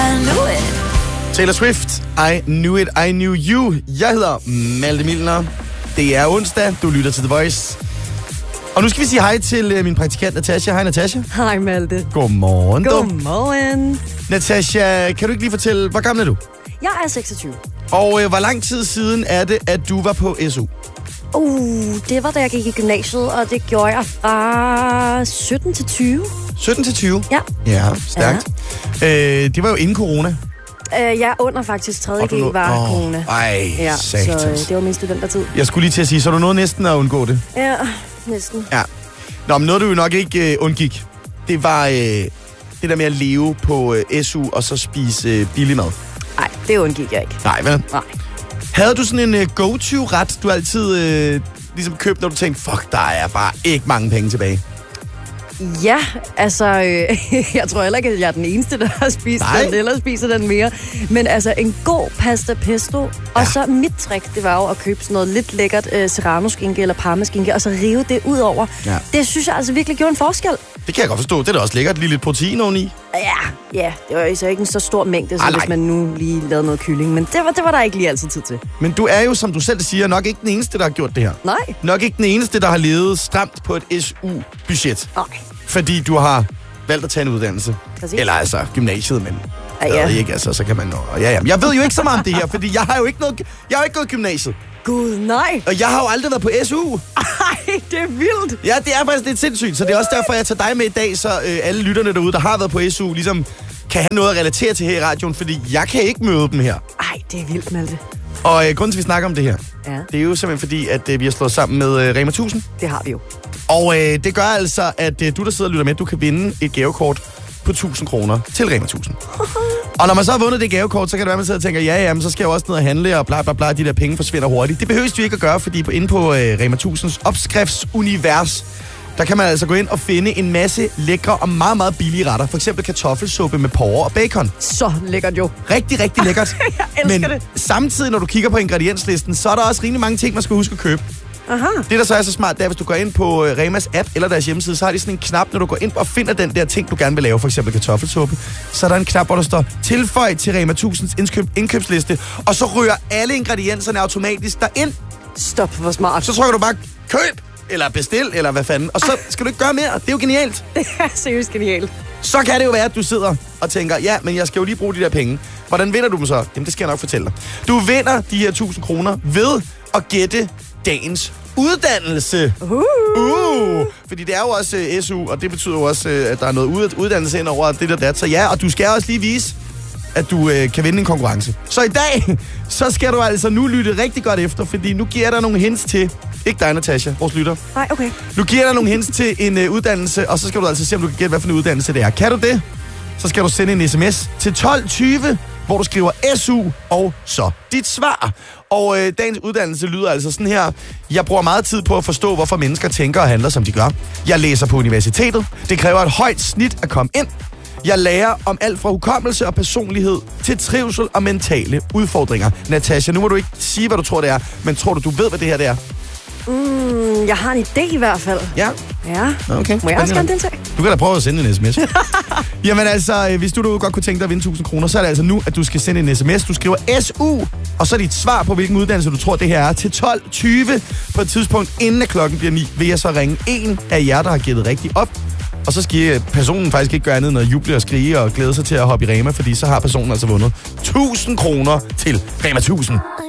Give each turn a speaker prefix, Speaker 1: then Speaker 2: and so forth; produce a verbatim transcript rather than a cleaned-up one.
Speaker 1: knew it.
Speaker 2: Taylor Swift, I Knew It, I Knew You. Jeg hedder Malte Milner. Det er onsdag, du lytter til The Voice. Og nu skal vi sige hej til min praktikant Natasha. Hej Natasha.
Speaker 3: Hej Malte.
Speaker 2: Godmorgen.
Speaker 3: Godmorgen.
Speaker 2: Natasha, kan du ikke lige fortælle, hvor gammel er du?
Speaker 3: Jeg er seksogtyve.
Speaker 2: Og øh, hvor lang tid siden er det, at du var på S U?
Speaker 3: Uh, det var da jeg gik i gymnasiet, og det gjorde jeg fra sytten til tyve.
Speaker 2: sytten til tyve?
Speaker 3: Ja.
Speaker 2: Ja, stærkt. Ja. Øh, det var jo inden corona.
Speaker 3: Uh, jeg er under faktisk tredje G var
Speaker 2: oh,
Speaker 3: corona.
Speaker 2: Ej,
Speaker 3: ja,
Speaker 2: satans.
Speaker 3: så uh, det var min studentertid.
Speaker 2: Jeg skulle lige til at sige, så du nåede næsten at undgå det?
Speaker 3: Ja, næsten.
Speaker 2: Ja. Nå, men noget du jo nok ikke øh, undgik, det var øh, det der med at leve på øh, S U og så spise øh, billig mad.
Speaker 3: Nej, det undgik jeg ikke.
Speaker 2: Nej, vel?
Speaker 3: Nej.
Speaker 2: Havde du sådan en øh, go-to-ret, du altid øh, ligesom købte, når du tænkte, fuck, der er bare ikke mange penge tilbage?
Speaker 3: Ja, altså, øh, jeg tror heller ikke, at jeg er den eneste, der har spist
Speaker 2: Nej.
Speaker 3: den, eller spiser den mere. Men altså, en god pasta pesto, ja. Og så mit trick, det var jo at købe sådan noget lidt lækkert øh, serrano-skinke eller parmaskinke, og så rive det ud over. Ja. Det synes jeg altså virkelig gjorde en forskel.
Speaker 2: Det kan jeg godt forstå. Det er da også lækkert, lige lidt protein oveni.
Speaker 3: Ja, ja, det var jo så ikke en så stor mængde, som hvis man nu lige lavede noget kylling. Men det var, det var der ikke lige altid tid til.
Speaker 2: Men du er jo, som du selv siger, nok ikke den eneste, der har gjort det her.
Speaker 3: Nej.
Speaker 2: Nok ikke den eneste, der har levet stramt på et S U-budget.
Speaker 3: Nej.
Speaker 2: Fordi du har valgt at tage en uddannelse.
Speaker 3: Præcis.
Speaker 2: Eller altså gymnasiet, men
Speaker 3: ja, ja.
Speaker 2: ikke, altså, så kan man nå. Ja, ja. Jeg ved jo ikke så meget om det her, fordi jeg har jo ikke, noget, jeg har jo ikke gået gymnasiet.
Speaker 3: Gud, nej.
Speaker 2: Og jeg har jo aldrig været på S U.
Speaker 3: Ej, det er vildt.
Speaker 2: Ja, det er faktisk lidt sindssygt, så det er også derfor, jeg tager dig med i dag, så øh, alle lytterne derude, der har været på S U, ligesom kan have noget at relatere til her i radioen, fordi jeg kan ikke møde dem her.
Speaker 3: Ej, det er vildt, Malte.
Speaker 2: Og øh, grunden til, at vi snakker om det her,
Speaker 3: ja.
Speaker 2: det er jo simpelthen fordi, at øh, vi har slået sammen med øh, Rema tusind.
Speaker 3: Det har vi jo.
Speaker 2: Og øh, det gør altså, at øh, du, der sidder og lytter med, du kan vinde et gavekort på tusind kroner til Rema tusind. Og når man så har vundet det gavekort, så kan det være, at man sidder og tænker, ja, ja, men så skal jeg jo også ned og handle, og bla bla bla, de der penge forsvinder hurtigt. Det behøves du ikke at gøre, fordi på, inde på øh, Rema tusinds opskriftsunivers, der kan man altså gå ind og finde en masse lækre og meget, meget billige retter. For eksempel kartoffelsuppe med porre og bacon.
Speaker 3: Så lækkert jo.
Speaker 2: Rigtig, rigtig lækkert.
Speaker 3: Jeg elsker
Speaker 2: Men
Speaker 3: det.
Speaker 2: samtidig, når du kigger på ingredienslisten, så er der også rimelig mange ting, man skal huske at købe.
Speaker 3: Aha.
Speaker 2: Det, der så er så smart, det er, hvis du går ind på Remas app eller deres hjemmeside, så har de sådan en knap, når du går ind og finder den der ting, du gerne vil lave, for eksempel kartoffelsuppe. Så er der en knap, hvor der står tilføj til Rema tusinds indkøb, indkøbsliste, og så ryger alle ingredienserne automatisk derind.
Speaker 3: Stop, hvor smart.
Speaker 2: Så trykker du bare køb, eller bestil, eller hvad fanden, og så skal du ikke gøre mere. Det er jo genialt.
Speaker 3: Det er seriøst genialt.
Speaker 2: Så kan det jo være, at du sidder og tænker, ja, men jeg skal jo lige bruge de der penge. Hvordan vinder du dem så? Jamen, det skal jeg nok fortælle dig. Du vinder de her tusind kroner ved at gætte dagens uddannelse.
Speaker 3: Uh.
Speaker 2: Uh. Fordi det er jo også uh, S U, og det betyder jo også, uh, at der er noget uddannelse ind over det der dat. Så ja, og du skal også lige vise, at du uh, kan vinde en konkurrence. Så i dag, så skal du altså nu lytte rigtig godt efter, fordi nu giver jeg dig nogle hints til, ikke dig, Natasha, vores lytter.
Speaker 3: Nej, okay.
Speaker 2: Nu giver jeg dig nogle hints til en uh, uddannelse, og så skal du altså se, om du kan gætte, hvad for en uddannelse det er. Kan du det? Så skal du sende en sms til tolv tyve, hvor du skriver S U og så dit svar. Og øh, dagens uddannelse lyder altså sådan her. Jeg bruger meget tid på at forstå, hvorfor mennesker tænker og handler, som de gør. Jeg læser på universitetet. Det kræver et højt snit at komme ind. Jeg lærer om alt fra hukommelse og personlighed til trivsel og mentale udfordringer. Natasha, nu må du ikke sige, hvad du tror, det er, men tror du, du ved, hvad det her det er?
Speaker 3: Mm, jeg har en idé i hvert fald.
Speaker 2: Ja?
Speaker 3: Ja.
Speaker 2: Okay.
Speaker 3: Må jeg også gerne deltage?
Speaker 2: Du kan da prøve at sende en sms. Jamen altså, hvis du derude godt kunne tænke dig at vinde tusind kroner, så er det altså nu, at du skal sende en sms. Du skriver S U, og så dit svar på, hvilken uddannelse du tror, det her er, til tolv tyve. På et tidspunkt, inden at klokken bliver ni, vil jeg så ringe en af jer, der har gættet rigtigt op. Og så skal personen faktisk ikke gøre andet end at juble og skrige og glæde sig til at hoppe i Rema, fordi så har personen altså vundet tusind kroner til Rema tusind.